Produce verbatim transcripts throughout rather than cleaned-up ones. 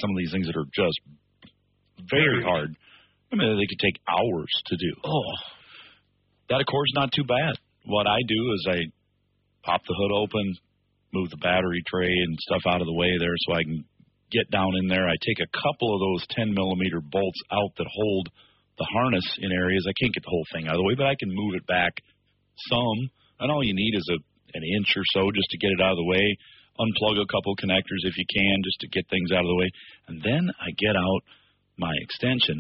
some of these things that are just very hard. I mean, they could take hours to do. Oh. That, of course, not too bad. What I do is I pop the hood open, move the battery tray and stuff out of the way there so I can get down in there. I take a couple of those ten millimeter bolts out that hold the harness in areas. I can't get the whole thing out of the way, but I can move it back some. And all you need is a an inch or so just to get it out of the way. Unplug a couple connectors if you can just to get things out of the way. And then I get out my extension,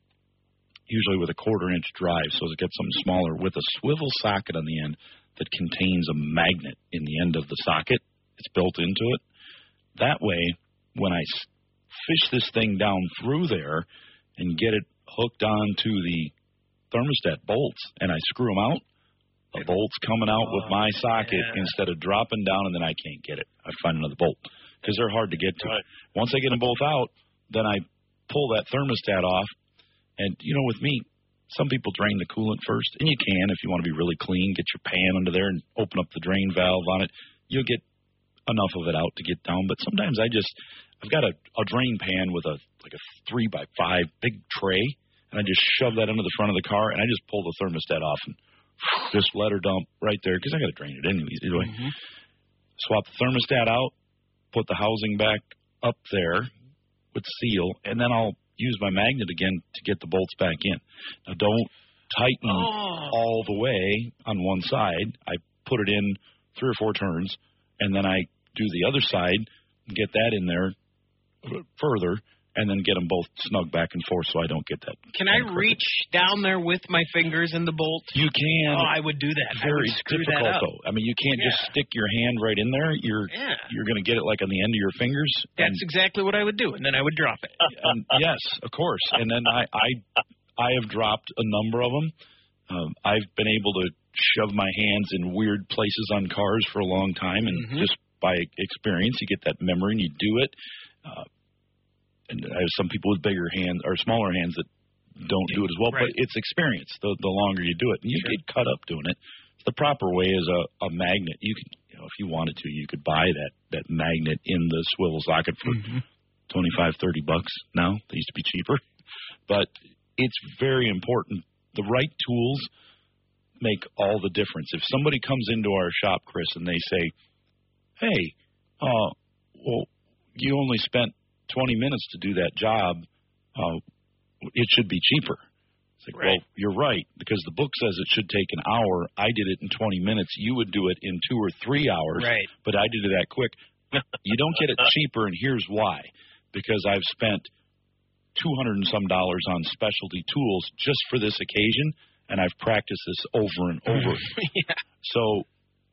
usually with a quarter-inch drive, so as it gets something smaller, with a swivel socket on the end that contains a magnet in the end of the socket. It's built into it. That way, when I fish this thing down through there and get it hooked onto the thermostat bolts and I screw them out, the bolt's coming out with my socket yeah. instead of dropping down, and then I can't get it. I find another bolt because they're hard to get to. Right. Once I get them both out, then I pull that thermostat off. And, you know, with me, some people drain the coolant first, and you can if you want to be really clean. Get your pan under there and open up the drain valve on it. You'll get enough of it out to get down. But sometimes I just, I've got a, a drain pan with a like a three by five big tray, and I just shove that under the front of the car, and I just pull the thermostat off and just let her dump right there because I got to drain it anyways. Anyway, mm-hmm. Swap the thermostat out, put the housing back up there with seal, and then I'll use my magnet again to get the bolts back in. Now, don't tighten oh. all the way on one side. I put it in three or four turns, and then I do the other side, get that in there further, and then get them both snug back and forth so I don't get that. Can I reach down there with my fingers in the bolt? You can. Oh, I would do that. Very screw difficult, that up. though. I mean, you can't yeah. just stick your hand right in there. You're yeah. you're going to get it like on the end of your fingers. That's exactly what I would do, and then I would drop it. And yes, of course. And then I, I, I have dropped a number of them. Um, I've been able to shove my hands in weird places on cars for a long time, and mm-hmm. just by experience, you get that memory and you do it. Uh, and I have some people with bigger hands or smaller hands that don't do it as well, right. but it's experience. The the longer you do it, and you sure. get cut up doing it. The proper way is a, a magnet. You can, you know, if you wanted to, you could buy that that magnet in the swivel socket for mm-hmm. twenty-five, thirty bucks now. They used to be cheaper, but it's very important. The right tools make all the difference. If somebody comes into our shop, Chris, and they say, "Hey, uh, well, you only spent twenty minutes to do that job, uh, it should be cheaper." It's like, right. well, you're right, because the book says it should take an hour. I did it in twenty minutes. You would do it in two or three hours, right. but I did it that quick. You don't get it cheaper, and here's why. Because I've spent two hundred and some dollars on specialty tools just for this occasion, and I've practiced this over and over. yeah. So,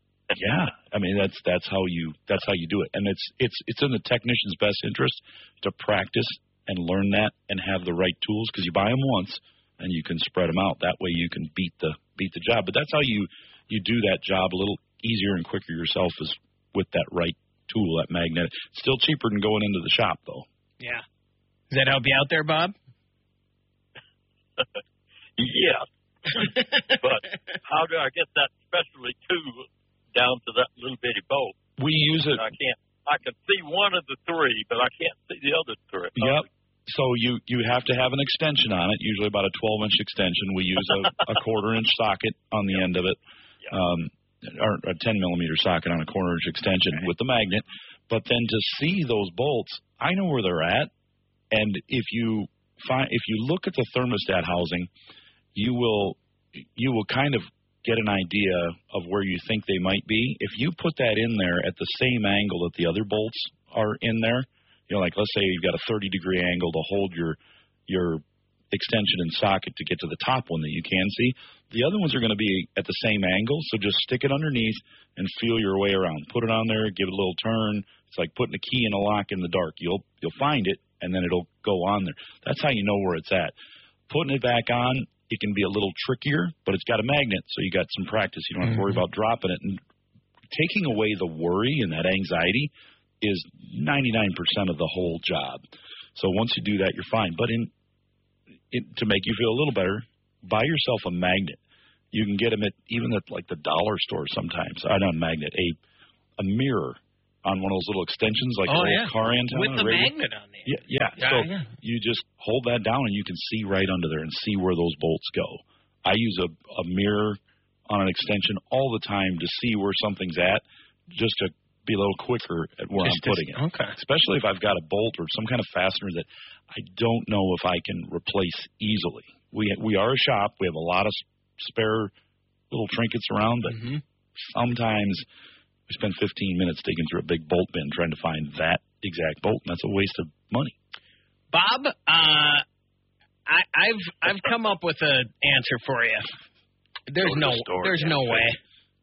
yeah, I mean that's that's how you that's how you do it, and it's it's it's in the technician's best interest to practice and learn that and have the right tools, because you buy them once and you can spread them out. That way you can beat the beat the job. But that's how you you do that job a little easier and quicker yourself, is with that right tool, that magnet. Still cheaper than going into the shop, though. Yeah. Does that help you out there, Bob? Yeah. But how do I get that specialty tool down to that little bitty bolt? We use it. I can't. I can see one of the three, but I can't see the other three. Yep. So you, you have to have an extension on it, usually about a twelve inch extension. We use a, a quarter inch socket on the yep. end of it, yep. um, or a ten millimeter socket on a quarter inch extension okay. with the magnet. But then to see those bolts, I know where they're at, and if you find if you look at the thermostat housing, you will you will kind of get an idea of where you think they might be. If you put that in there at the same angle that the other bolts are in there, you know, like let's say you've got a thirty degree angle to hold your your extension and socket to get to the top one that you can see. The other ones are going to be at the same angle, so just stick it underneath and feel your way around. Put it on there, give it a little turn. It's like putting a key in a lock in the dark. You'll you'll find it, and then it'll go on there. That's how you know where it's at. Putting it back on, it can be a little trickier, but it's got a magnet, so you got some practice. You don't have to worry about dropping it. And taking away the worry and that anxiety is ninety-nine percent of the whole job. So once you do that, you're fine. But in, in to make you feel a little better, buy yourself a magnet. You can get them at even at like the dollar store sometimes. Uh, not a magnet, a a mirror on one of those little extensions, like oh, a yeah. car antenna. With the radio. magnet on there. Yeah, yeah. yeah so yeah. you just hold that down, and you can see right under there and see where those bolts go. I use a, a mirror on an extension all the time to see where something's at, just to be a little quicker at where just I'm putting to, it. Okay. Especially if I've got a bolt or some kind of fastener that I don't know if I can replace easily. We we are a shop. We have a lot of spare little trinkets around, but mm-hmm. sometimes we spend fifteen minutes digging through a big bolt bin trying to find that exact bolt, and that's a waste of money. Bob, uh, I, I've I've come up with an answer for you. There's no the store, there's yeah. no way.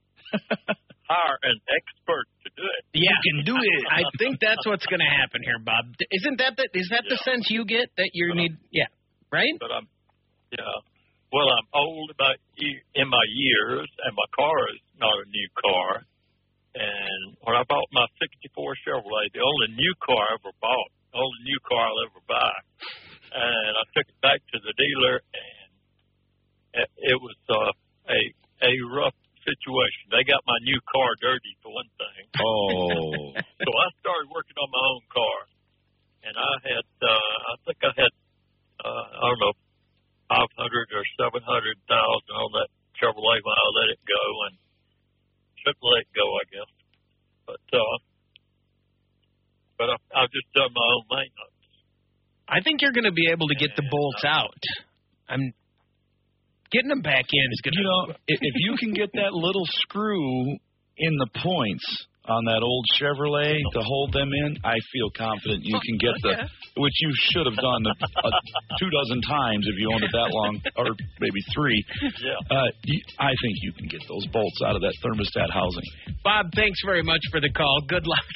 Hire an expert to do it. Yeah, you can do it. I think that's what's going to happen here, Bob. Isn't that the, is that yeah. the sense you get that you But need? I'm, yeah, right. But I'm, yeah. Well, I'm old about in my years, and my car is not a new car. And when I bought my sixty-four Chevrolet, the only new car I ever bought, the only new car I'll ever buy, and I took it back to the dealer, and it, it was uh, a a rough situation. They got my new car dirty, for one thing. Oh. So I started working on my own car, and I had, uh, I think I had, uh, I don't know, five hundred or seven hundred thousand on that Chevrolet when I let it go, and shouldn't let it go, I guess. But, uh, but I, I've just done my own maintenance. I think you're going to be able to get the bolts out. I'm getting them back in is going to. You know, if, if you can get that little screw in the points on that old Chevrolet to hold them in, I feel confident you can get the, which you should have done a, a, two dozen times if you owned it that long, or maybe three. Yeah. Uh, you, I think you can get those bolts out of that thermostat housing. Bob, thanks very much for the call. Good luck.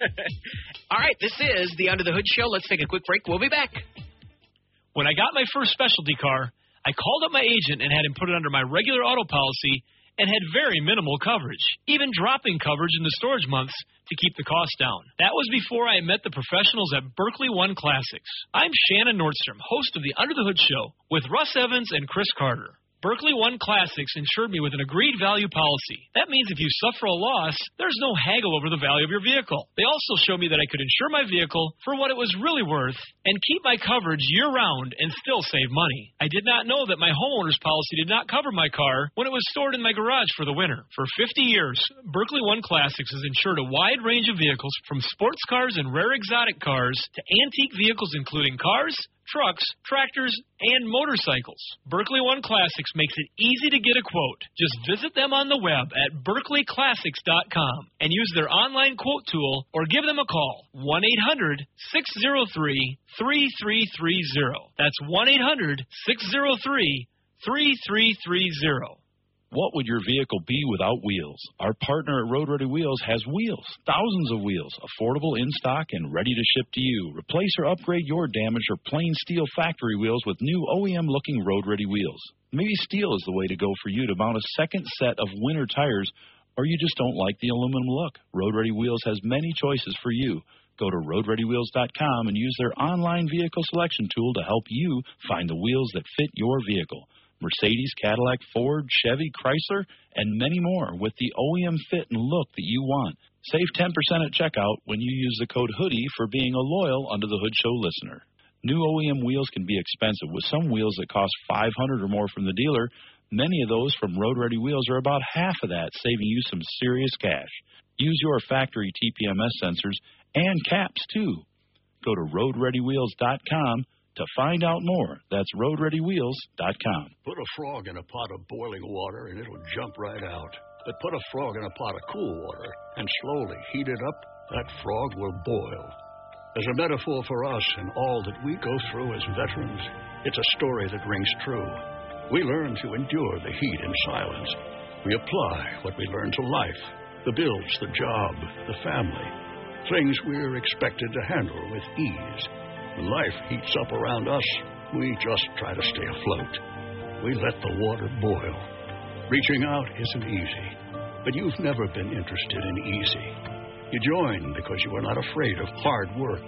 All right, this is the Under the Hood Show. Let's take a quick break. We'll be back. When I got my first specialty car, I called up my agent and had him put it under my regular auto policy and had very minimal coverage, even dropping coverage in the storage months to keep the cost down. That was before I met the professionals at Berkeley One Classics. I'm Shannon Nordstrom, host of the Under the Hood Show with Russ Evans and Chris Carter. Berkeley One Classics insured me with an agreed value policy. That means if you suffer a loss, there's no haggle over the value of your vehicle. They also showed me that I could insure my vehicle for what it was really worth and keep my coverage year-round and still save money. I did not know that my homeowner's policy did not cover my car when it was stored in my garage for the winter. For fifty years, Berkeley One Classics has insured a wide range of vehicles from sports cars and rare exotic cars to antique vehicles including cars, trucks, tractors, and motorcycles. Berkeley One Classics makes it easy to get a quote. Just visit them on the web at berkeley classics dot com and use their online quote tool or give them a call, one eight hundred, six oh three, three three three oh. That's one eight hundred, six oh three, three three three oh. What would your vehicle be without wheels? Our partner at Road Ready Wheels has wheels, thousands of wheels, affordable in stock and ready to ship to you. Replace or upgrade your damaged or plain steel factory wheels with new O E M-looking Road Ready Wheels. Maybe steel is the way to go for you to mount a second set of winter tires, or you just don't like the aluminum look. Road Ready Wheels has many choices for you. Go to road ready wheels dot com and use their online vehicle selection tool to help you find the wheels that fit your vehicle. Mercedes, Cadillac, Ford, Chevy, Chrysler, and many more with the O E M fit and look that you want. Save ten percent at checkout when you use the code HOODIE for being a loyal Under the Hood Show listener. New O E M wheels can be expensive, with some wheels that cost five hundred dollars or more from the dealer. Many of those from Road Ready Wheels are about half of that, saving you some serious cash. Use your factory T P M S sensors and caps, too. Go to road ready wheels dot com to find out more. That's road ready wheels dot com. Put a frog in a pot of boiling water and it'll jump right out. But put a frog in a pot of cool water and slowly heat it up, that frog will boil. As a metaphor for us and all that we go through as veterans, it's a story that rings true. We learn to endure the heat in silence. We apply what we learn to life, the bills, the job, the family, things we're expected to handle with ease. When life heats up around us, we just try to stay afloat. We let the water boil. Reaching out isn't easy, but you've never been interested in easy. You join because you are not afraid of hard work.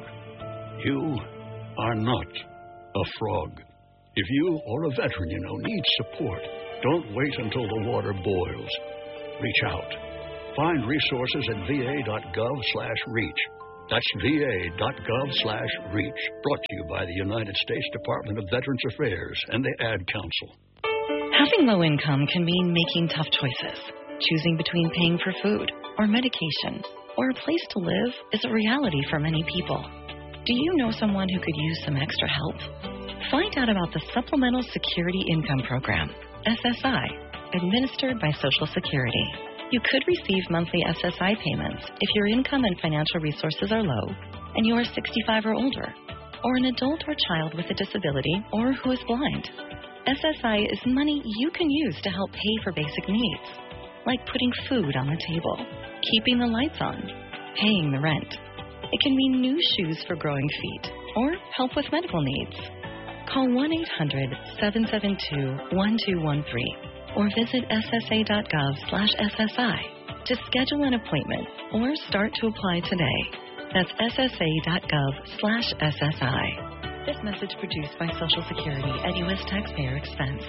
You are not a frog. If you or a veteran you know needs support, don't wait until the water boils. Reach out. Find resources at va.gov slash reach. That's va.gov slash reach. Brought to you by the United States Department of Veterans Affairs and the Ad Council. Having low income can mean making tough choices. Choosing between paying for food or medication or a place to live is a reality for many people. Do you know someone who could use some extra help? Find out about the Supplemental Security Income Program, S S I, administered by Social Security. You could receive monthly S S I payments if your income and financial resources are low and you are sixty-five or older, or an adult or child with a disability or who is blind. S S I is money you can use to help pay for basic needs, like putting food on the table, keeping the lights on, paying the rent. It can mean new shoes for growing feet or help with medical needs. Call one eight hundred seven seven two one two one three or visit ssa.gov slash SSI to schedule an appointment or start to apply today. That's ssa.gov slash SSI. This message produced by Social Security at U S taxpayer expense.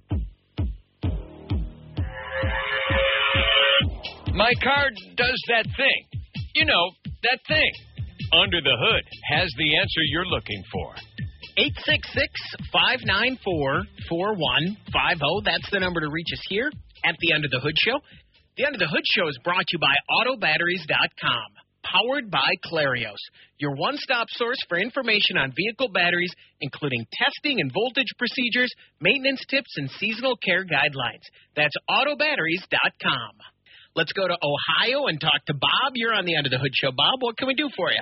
My car does that thing. You know, that thing. Under the Hood has the answer you're looking for. eight six six, five nine four, four one five zero. That's the number to reach us here at the Under the Hood Show. The Under the Hood Show is brought to you by auto batteries dot com, powered by Clarios, your one-stop source for information on vehicle batteries, including testing and voltage procedures, maintenance tips, and seasonal care guidelines. That's auto batteries dot com. Let's go to Ohio and talk to Bob. You're on the Under the Hood Show. Bob, what can we do for you?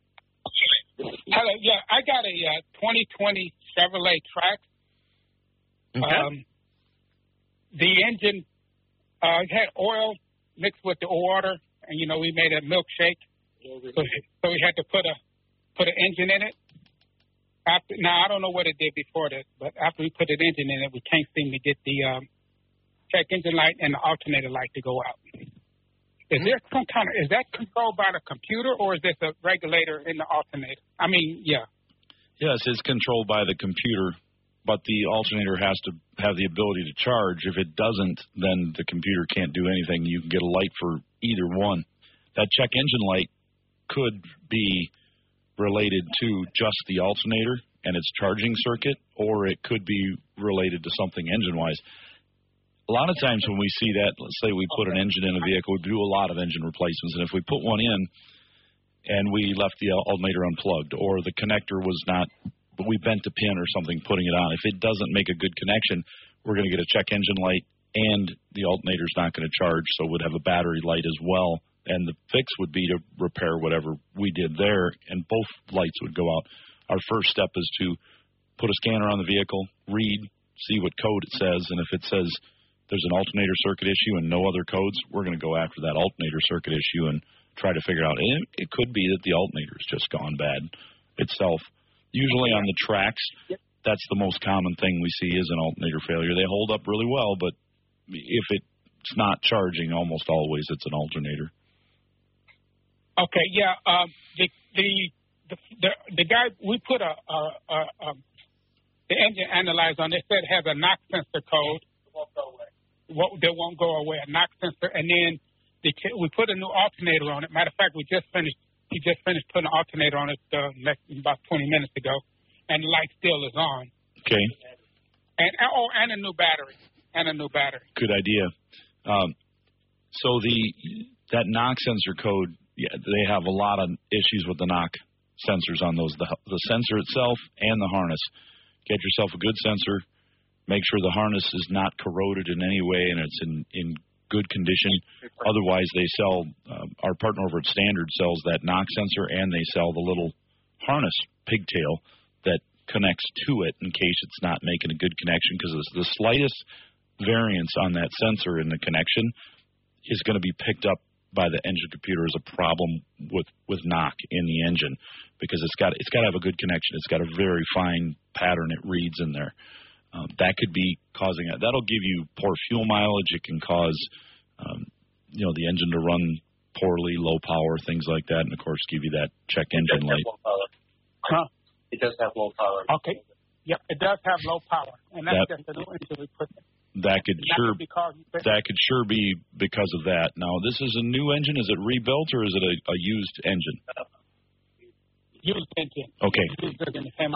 Hello, yeah, I got a uh, twenty twenty Chevrolet Trax. Okay. Um, the engine uh, had oil mixed with the water, and you know we made a milkshake, so, so we had to put a put an engine in it. After, now I don't know what it did before this, but after we put an engine in it, we can't seem to get the um, check engine light and the alternator light to go out. Is there some kind of, is that controlled by the computer, or is this a regulator in the alternator? I mean, yeah. Yes, it's controlled by the computer, but the alternator has to have the ability to charge. If it doesn't, then the computer can't do anything. You can get a light for either one. That check engine light could be related to just the alternator and its charging circuit, or it could be related to something engine-wise. A lot of times when we see that, let's say we put an engine in a vehicle, we do a lot of engine replacements, and if we put one in and we left the alternator unplugged, or the connector was not, we bent a pin or something putting it on, if it doesn't make a good connection, we're going to get a check engine light, and the alternator's not going to charge, so we'd have a battery light as well, and the fix would be to repair whatever we did there, and both lights would go out. Our first step is to put a scanner on the vehicle, read, see what code it says, and if it says there's an alternator circuit issue and no other codes, we're going to go after that alternator circuit issue and try to figure out. It, it could be that the alternator's just gone bad itself. Usually on the tracks, that's the most common thing we see is an alternator failure. They hold up really well, but if it's not charging, almost always it's an alternator. Okay, yeah. Um, the, the the the the guy we put a, a, a, a the engine analyzer on. It said it has a knock sensor code. It won't go away. What, that won't go away. A knock sensor, and then the, we put a new alternator on it. Matter of fact, we just finished. He just finished putting an alternator on it uh, next, about twenty minutes ago, and the light still is on. Okay. And oh, and a new battery, and a new battery. Good idea. Um, so the that knock sensor code, yeah, they have a lot of issues with the knock sensors on those. The, the sensor itself and the harness. Get yourself a good sensor. Make sure the harness is not corroded in any way and it's in, in good condition. Otherwise, they sell, uh, our partner over at Standard sells that knock sensor, and they sell the little harness pigtail that connects to it in case it's not making a good connection, because the slightest variance on that sensor in the connection is going to be picked up by the engine computer as a problem with, with knock in the engine, because it's got it's got to have a good connection. It's got a very fine pattern it reads in there. Um, that could be causing it. That'll give you poor fuel mileage. It can cause, um, you know, the engine to run poorly, low power, things like that, and of course give you that check engine light. Huh? It does have low power. Okay. Yep, it does have low power, and that's that, just the new engine we put in. That could That sure could be causing- that could sure be because of that. Now, this is a new engine. Is it rebuilt or is it a, a used engine? Used engine. Okay. Used engine, the same